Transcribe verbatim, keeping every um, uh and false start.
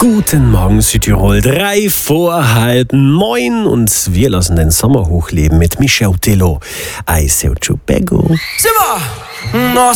Guten Morgen Südtirol, drei vor halb neun und wir lassen den Sommer hochleben mit Michel Tello. I say you bego. Simmer!